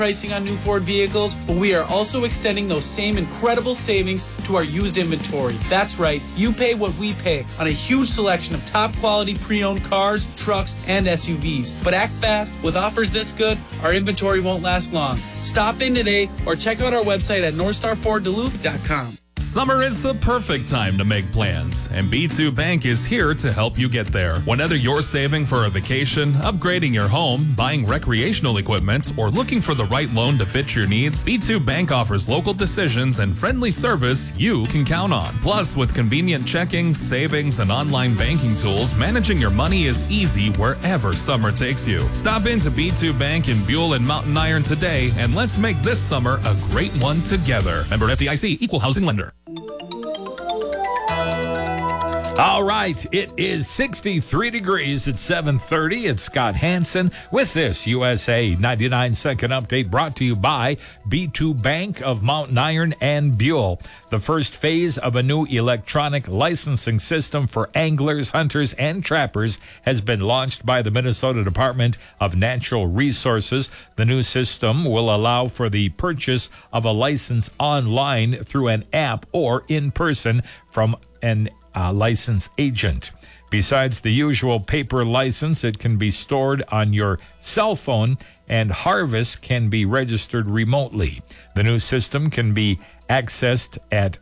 pricing on new Ford vehicles, but we are also extending those same incredible savings to our used inventory. That's right, you pay what we pay on a huge selection of top quality pre-owned cars, trucks, and SUVs. But act fast. With offers this good, our inventory won't last long. Stop in today or check out our website at NorthstarFordDuluth.com. Summer is the perfect time to make plans, and B2 Bank is here to help you get there. Whether you're saving for a vacation, upgrading your home, buying recreational equipment, or looking for the right loan to fit your needs, B2 Bank offers local decisions and friendly service you can count on. Plus, with convenient checking, savings, and online banking tools, managing your money is easy wherever summer takes you. Stop into B2 Bank in Buell and Mountain Iron today, and let's make this summer a great one together. Member FDIC, Equal Housing Lender. All right, it is 63 degrees at 7:30. It's Scott Hansen with this USA 99-second update brought to you by B2 Bank of Mountain Iron and Buell. The first phase of a new electronic licensing system for anglers, hunters, and trappers has been launched by the Minnesota Department of Natural Resources. The new system will allow for the purchase of a license online through an app or in person from an license agent. Besides the usual paper license, it can be stored on your cell phone, and harvest can be registered remotely. The new system can be accessed at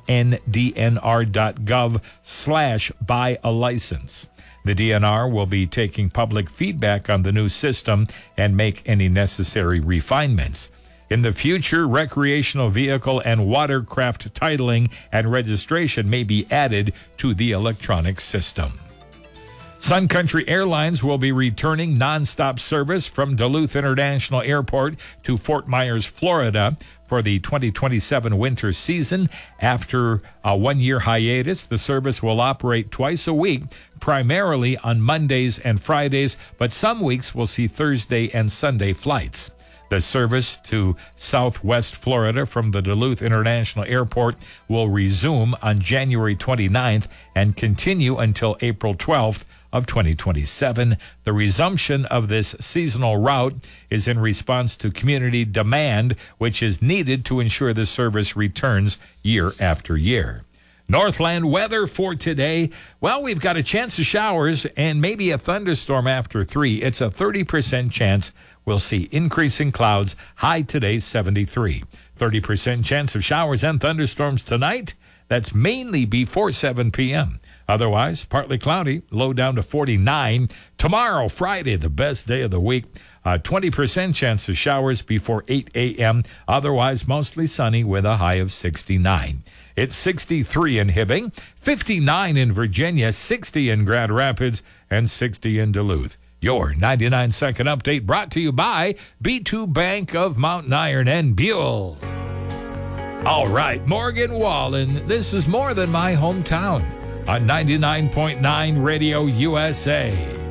mndnr.gov/buy-a-license. The DNR will be taking public feedback on the new system and make any necessary refinements. In the future, recreational vehicle and watercraft titling and registration may be added to the electronic system. Sun Country Airlines will be returning nonstop service from Duluth International Airport to Fort Myers, Florida for the 2027 winter season. After a one-year hiatus, the service will operate twice a week, primarily on Mondays and Fridays, but some weeks will see Thursday and Sunday flights. The service to Southwest Florida from the Duluth International Airport will resume on January 29th and continue until April 12th of 2027. The resumption of this seasonal route is in response to community demand, which is needed to ensure the service returns year after year. Northland weather for today. Well, we've got a chance of showers and maybe a thunderstorm after 3. It's a 30% chance we'll see increasing clouds. High today, 73. 30% chance of showers and thunderstorms tonight. That's mainly before 7 p.m. Otherwise, partly cloudy, low down to 49. Tomorrow, Friday, the best day of the week. 20% chance of showers before 8 a.m. Otherwise, mostly sunny with a high of 69. It's 63 in Hibbing, 59 in Virginia, 60 in Grand Rapids, and 60 in Duluth. Your 99-second update brought to you by B2 Bank of Mountain Iron and Buell. All right, Morgan Wallen, this is More Than My Hometown on 99.9 Radio USA.